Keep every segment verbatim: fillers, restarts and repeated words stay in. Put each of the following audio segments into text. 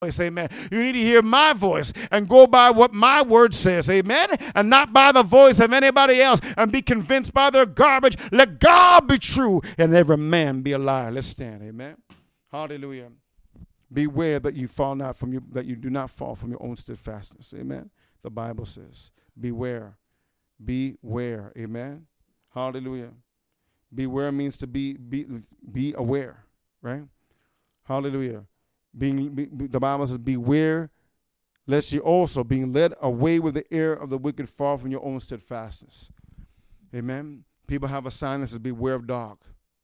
Amen. You need to hear my voice and go by what my word says, amen, and not by the voice of anybody else and be convinced by their garbage. Let God be true and every man be a liar. Let's stand, amen. Hallelujah. Beware that you fall not from you, that you do not fall from your own steadfastness, amen. The Bible says, beware, beware, amen. Hallelujah. Beware means to be be be aware, right? Hallelujah. Being be, the Bible says, beware lest you also, being led away with the error of the wicked, fall from your own steadfastness. Amen. People have a sign that says, beware of dog.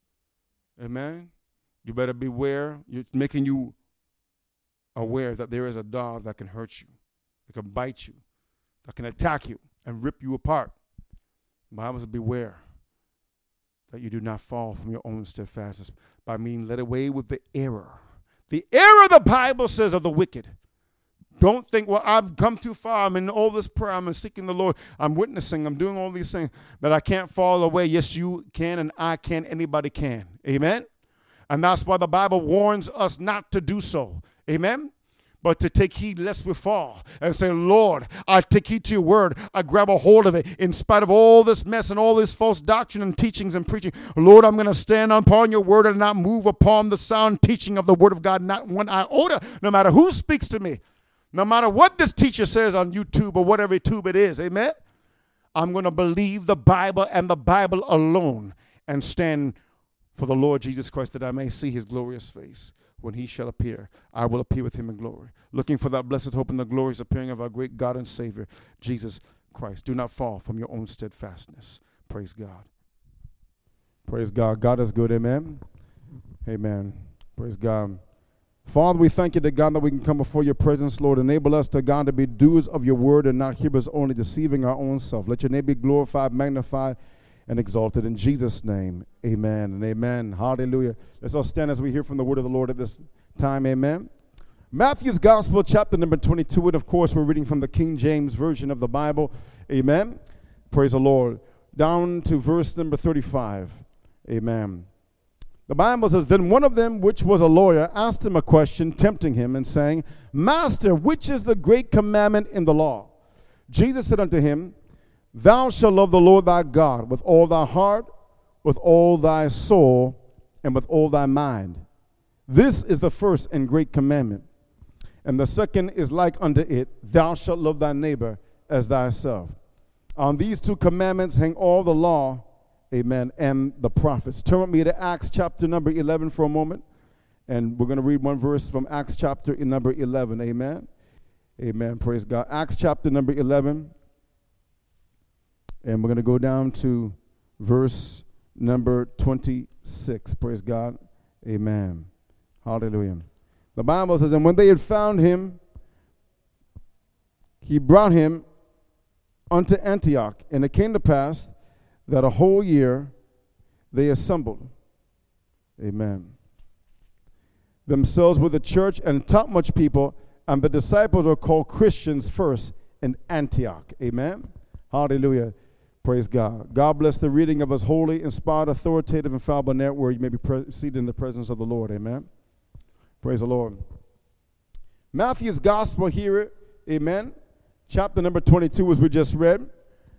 Amen. You better beware. It's making you aware that there is a dog that can hurt you, that can bite you, that can attack you and rip you apart. The Bible says, beware that you do not fall from your own steadfastness by being led away with the error. The error, the Bible says, of the wicked. Don't think, well, I've come too far. I'm in all this prayer. I'm seeking the Lord. I'm witnessing. I'm doing all these things. But I can't fall away. Yes, you can, and I can. Anybody can. Amen? And that's why the Bible warns us not to do so. Amen? But to take heed lest we fall and say, Lord, I take heed to your word. I grab a hold of it in spite of all this mess and all this false doctrine and teachings and preaching. Lord, I'm going to stand upon your word and not move upon the sound teaching of the word of God, not one iota, no matter who speaks to me, no matter what this teacher says on YouTube or whatever tube it is. Amen. I'm going to believe the Bible and the Bible alone and stand for the Lord Jesus Christ that I may see his glorious face. When he shall appear, I will appear with him in glory. Looking for that blessed hope and the glorious appearing of our great God and Savior, Jesus Christ. Do not fall from your own steadfastness. Praise God. Praise God. God is good. Amen. Amen. Praise God. Father, we thank you to God that we can come before your presence, Lord. Enable us to God to be doers of your word and not hearers only, deceiving our own self. Let your name be glorified, magnified, and exalted in Jesus' name. Amen and amen. Hallelujah. Let's all stand as we hear from the word of the Lord at this time. Amen. Matthew's Gospel, chapter number twenty-two. And of course, we're reading from the King James Version of the Bible. Amen. Praise the Lord. Down to verse number thirty-five. Amen. The Bible says, then one of them, which was a lawyer, asked him a question, tempting him, and saying, Master, which is the great commandment in the law? Jesus said unto him, Thou shalt love the Lord thy God with all thy heart, with all thy soul, and with all thy mind. This is the first and great commandment. And the second is like unto it, Thou shalt love thy neighbor as thyself. On these two commandments hang all the law, amen, and the prophets. Turn with me to Acts chapter number eleven for a moment. And we're going to read one verse from Acts chapter number eleven. Amen. Amen. Praise God. Acts chapter number eleven. And we're going to go down to verse number twenty-six. Praise God. Amen. Hallelujah. The Bible says, and when they had found him, he brought him unto Antioch. And it came to pass that a whole year they assembled. Amen. Themselves with the church and taught much people. And the disciples were called Christians first in Antioch. Amen. Hallelujah. Praise God. God bless the reading of his holy, inspired, authoritative, infallible net where you may be pre- seated in the presence of the Lord. Amen. Praise the Lord. Matthew's Gospel here, amen, chapter number twenty-two, as we just read.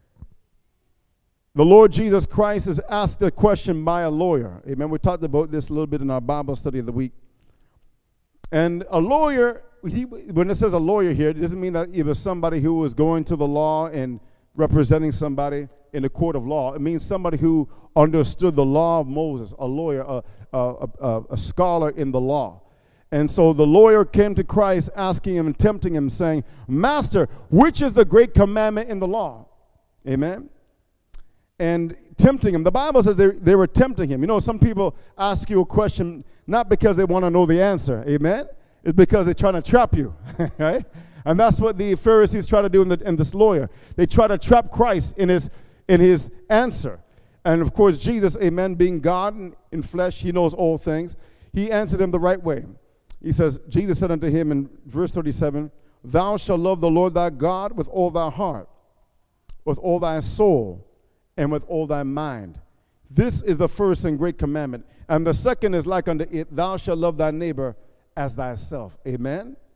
The Lord Jesus Christ is asked a question by a lawyer. Amen. We talked about this a little bit in our Bible study of the week. And a lawyer, he, when it says a lawyer here, it doesn't mean that it was somebody who was going to the law and representing somebody in the court of law. It means somebody who understood the law of Moses, a lawyer, a, a, a, a scholar in the law. And so the lawyer came to Christ asking him and tempting him, saying, Master, which is the great commandment in the law? Amen. And tempting him. The Bible says they, they were tempting him. You know, some people ask you a question not because they want to know the answer. Amen. It's because they're trying to trap you. Right? And that's what the Pharisees try to do in, the, in this lawyer. They try to trap Christ in his in his answer. And of course, Jesus, amen, being God in, in flesh, he knows all things. He answered him the right way. He says, Jesus said unto him in verse thirty-seven, Thou shalt love the Lord thy God with all thy heart, with all thy soul, and with all thy mind. This is the first and great commandment. And the second is like unto it, Thou shalt love thy neighbor as thyself. Amen.